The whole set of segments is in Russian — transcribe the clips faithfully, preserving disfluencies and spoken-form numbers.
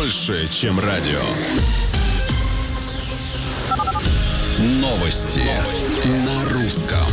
больше, чем радио. Новости, Новости. На русском.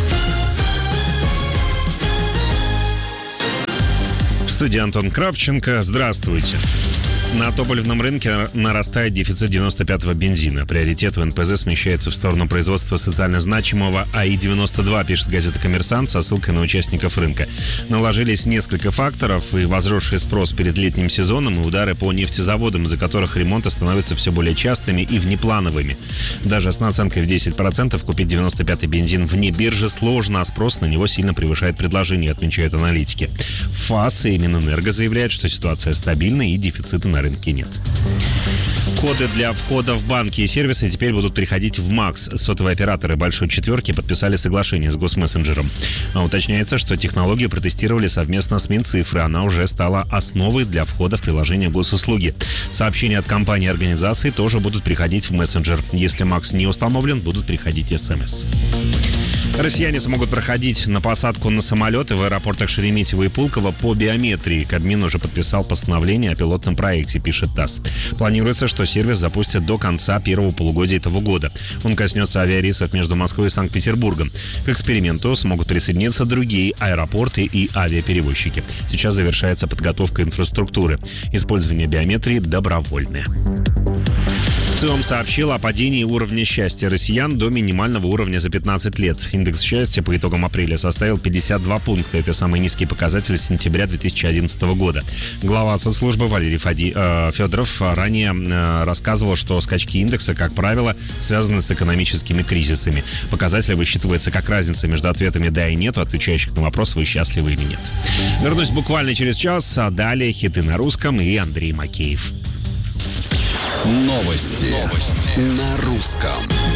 В студии Антон Кравченко. Здравствуйте. На топливном рынке нарастает дефицит девяносто пятого бензина. Приоритет в эн пэ зэ смещается в сторону производства социально значимого а и девяносто два, пишет газета «Коммерсант» со ссылкой на участников рынка. Наложились несколько факторов: и возросший спрос перед летним сезоном, и удары по нефтезаводам, из-за которых ремонты становятся все более частыми и внеплановыми. Даже с наценкой в десять процентов купить девяносто пятый бензин вне биржи сложно, а спрос на него сильно превышает предложение, отмечают аналитики. ФАС и Минэнерго заявляют, что ситуация стабильна и дефицита на рынке нет. Коды для входа в банки и сервисы теперь будут приходить в МАКС. Сотовые операторы «Большой четверки» подписали соглашение с госмессенджером. А уточняется, что технологию протестировали совместно с Минцифры. Она уже стала основой для входа в приложение госуслуги. Сообщения от компаний и организаций тоже будут приходить в мессенджер. Если МАКС не установлен, будут приходить эс эм эс. Россияне смогут проходить на посадку на самолеты в аэропортах Шереметьево и Пулково по биометрии. Кабмин уже подписал постановление о пилотном проекте, пишет ТАСС. Планируется, что сервис запустят до конца первого полугодия этого года. Он коснется авиарейсов между Москвой и Санкт-Петербургом. К эксперименту смогут присоединиться другие аэропорты и авиаперевозчики. Сейчас завершается подготовка инфраструктуры. Использование биометрии добровольное. ЦИОМ сообщил о падении уровня счастья россиян до минимального уровня за пятнадцать лет. Индекс счастья по итогам апреля составил пятьдесят два пункта. Это самый низкий показатель с сентября две тысячи одиннадцатого года. Глава соцслужбы Валерий Фади, э, Федоров ранее э, рассказывал, что скачки индекса, как правило, связаны с экономическими кризисами. Показатель высчитывается как разница между ответами «да» и «нет», отвечающих на вопрос, вы счастливы или нет. Вернусь буквально через час, а далее хиты на русском и Андрей Макеев. Новости, Новости. На русском.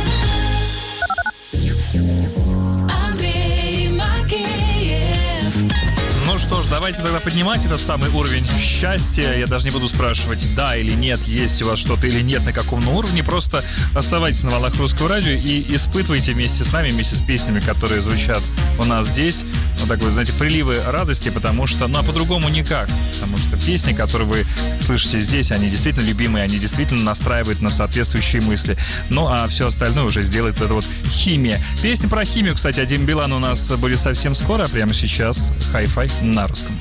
Андрей Макеев. Ну что ж, давайте тогда поднимать этот самый уровень счастья. Я даже не буду спрашивать, да или нет, есть у вас что-то или нет, на каком уровне. Просто оставайтесь на волнах русского радио и испытывайте вместе с нами, вместе с песнями, которые звучат у нас здесь, вот такой, знаете, приливы радости, потому что, ну а по-другому никак. Потому что песни, которые вы слышите здесь, они действительно любимые, они действительно настраивают на соответствующие мысли. Ну а все остальное уже сделает эта вот химия. Песня про химию, кстати, Дим Билан у нас будет совсем скоро, а прямо сейчас хай-фай на русском.